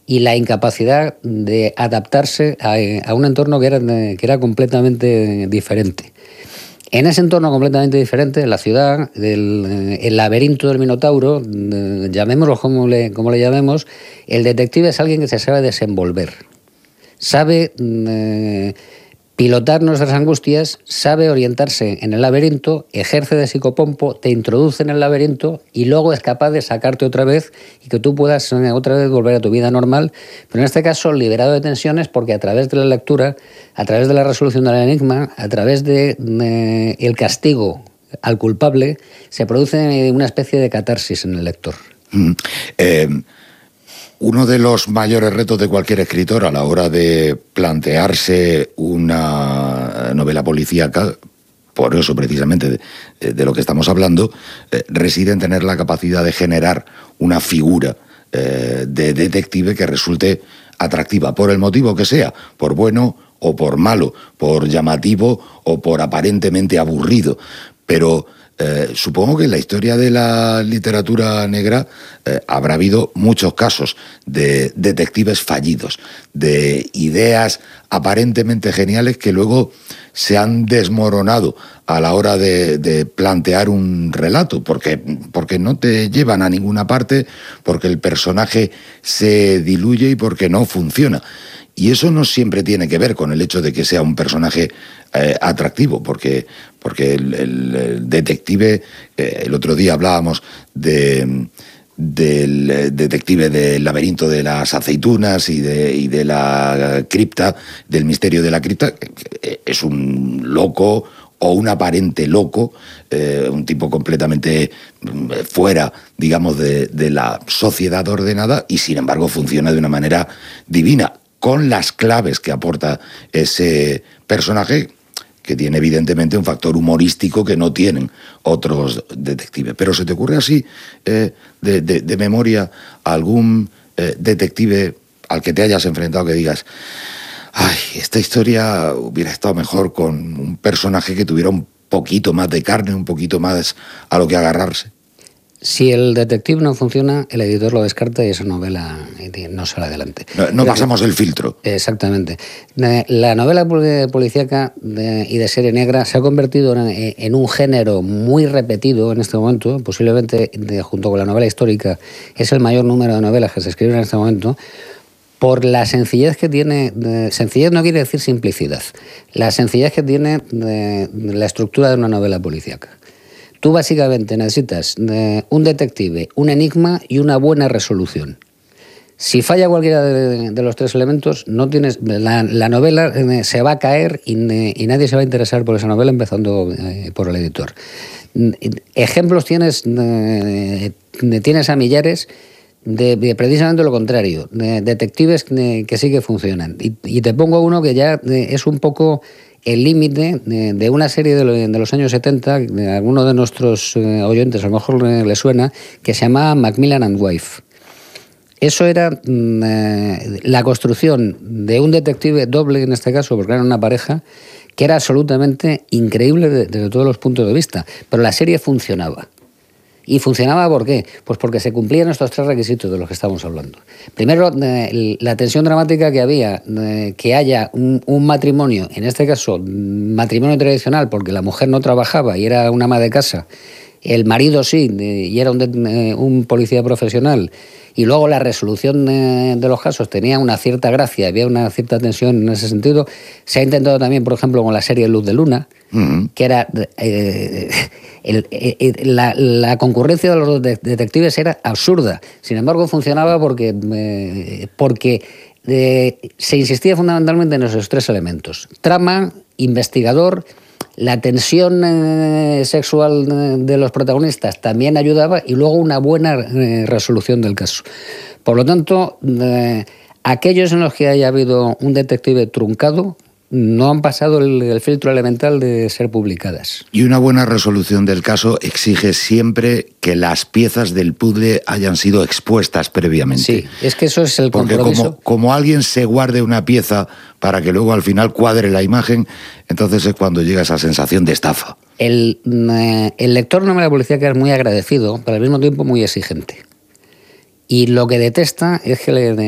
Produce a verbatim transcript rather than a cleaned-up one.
y la incapacidad de adaptarse a, a un entorno que era, que era completamente diferente. En ese entorno completamente diferente, la ciudad, el, el laberinto del Minotauro, llamémoslo como le, como le llamemos, el detective es alguien que se sabe desenvolver, sabe eh, pilotar nuestras angustias, sabe orientarse en el laberinto, ejerce de psicopompo, te introduce en el laberinto y luego es capaz de sacarte otra vez y que tú puedas otra vez volver a tu vida normal, pero en este caso liberado de tensiones porque a través de la lectura, a través de la resolución del enigma, a través de eh, el castigo al culpable, se produce una especie de catarsis en el lector. Mm. Eh... Uno de los mayores retos de cualquier escritor a la hora de plantearse una novela policíaca, por eso precisamente de, de lo que estamos hablando, eh, reside en tener la capacidad de generar una figura eh, de detective que resulte atractiva, por el motivo que sea, por bueno o por malo, por llamativo o por aparentemente aburrido, pero... Eh, supongo que en la historia de la literatura negra eh, habrá habido muchos casos de detectives fallidos, de ideas aparentemente geniales que luego se han desmoronado a la hora de, de plantear un relato, porque, porque no te llevan a ninguna parte, porque el personaje se diluye y porque no funciona. Y eso no siempre tiene que ver con el hecho de que sea un personaje eh, atractivo, porque, porque el, el, el detective, eh, el otro día hablábamos de, del detective del laberinto de las aceitunas y de, y de la cripta, del misterio de la cripta, es un loco o un aparente loco, eh, un tipo completamente fuera, digamos, de, de la sociedad ordenada y sin embargo funciona de una manera divina, con las claves que aporta ese personaje, que tiene evidentemente un factor humorístico que no tienen otros detectives. Pero ¿se te ocurre así, eh, de, de, de memoria, algún eh, detective al que te hayas enfrentado que digas, ay, esta historia hubiera estado mejor con un personaje que tuviera un poquito más de carne, un poquito más a lo que agarrarse? Si el detective no funciona, el editor lo descarta y esa novela no sale adelante. No, no pasamos el filtro. Exactamente. La novela policíaca y de serie negra se ha convertido en un género muy repetido en este momento. Posiblemente, junto con la novela histórica, es el mayor número de novelas que se escriben en este momento, por la sencillez que tiene. Sencillez no quiere decir simplicidad. La sencillez que tiene la estructura de una novela policíaca. Tú básicamente necesitas eh, un detective, un enigma y una buena resolución. Si falla cualquiera de, de los tres elementos, no tienes la, la novela eh, se va a caer y, eh, y nadie se va a interesar por esa novela, empezando eh, por el editor. Ejemplos tienes, eh, tienes a millares de, de precisamente lo contrario, de detectives que, que sí que funcionan. Y, y te pongo uno que ya eh, es un poco el límite de, de una serie de, lo, de los años setenta, de alguno de nuestros eh, oyentes a lo mejor le, le suena, que se llamaba Macmillan and Wife. Eso era eh, la construcción de un detective doble, en este caso, porque era una pareja, que era absolutamente increíble desde de todos los puntos de vista, pero la serie funcionaba. ¿Y funcionaba por qué? Pues porque se cumplían estos tres requisitos de los que estamos hablando. Primero, eh, la tensión dramática que había, eh, que haya un, un matrimonio, en este caso matrimonio tradicional, porque la mujer no trabajaba y era una ama de casa, el marido sí, eh, y era un, eh, un policía profesional, y luego la resolución eh, de los casos tenía una cierta gracia, había una cierta tensión en ese sentido. Se ha intentado también, por ejemplo, con la serie Luz de Luna, uh-huh. que era... Eh, el, el, la, la concurrencia de los de, detectives era absurda. Sin embargo, funcionaba porque, eh, porque eh, se insistía fundamentalmente en esos tres elementos. Trama, investigador, la tensión eh, sexual de los protagonistas también ayudaba y luego una buena eh, resolución del caso. Por lo tanto, eh, aquellos en los que haya habido un detective truncado no han pasado el, el filtro elemental de ser publicadas. Y una buena resolución del caso exige siempre que las piezas del puzzle hayan sido expuestas previamente. Sí, es que eso es el Porque compromiso. Como, como alguien se guarde una pieza para que luego al final cuadre la imagen, entonces es cuando llega esa sensación de estafa. El, eh, el lector de novela policíaca es muy agradecido, pero al mismo tiempo muy exigente. Y lo que detesta es que le